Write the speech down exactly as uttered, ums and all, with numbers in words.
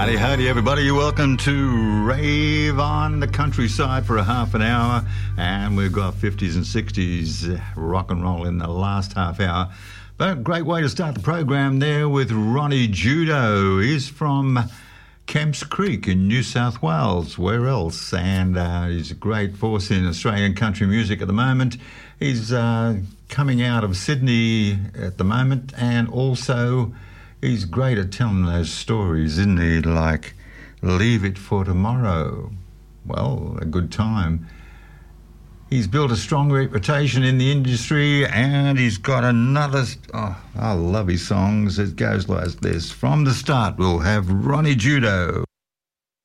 Howdy, howdy, everybody. Welcome to Rave on the Countryside for a half an hour. And we've got fifties and sixties rock and roll in the last half hour. But a great way to start the program there with Ronnie Judo. He's from Kemps Creek in New South Wales. Where else? And uh, he's a great force in Australian country music at the moment. He's uh, coming out of Sydney at the moment, and also he's great at telling those stories, isn't he? Like, leave it for tomorrow. Well, a good time. He's built a strong reputation in the industry, and he's got another... Oh, I love his songs. It goes like this. From the start, we'll have Ronnie Judo.